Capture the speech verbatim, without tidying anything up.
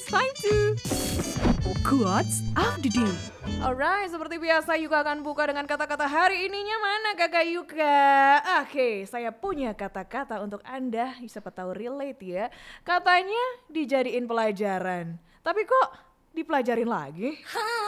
time to Quotes of the Day. Alright, seperti biasa Yuka akan buka dengan kata-kata hari ininya. Mana kakak Yuka? Oke, saya punya kata-kata untuk Anda, siapa tahu relate ya. Katanya dijadiin pelajaran, tapi kok dipelajarin lagi?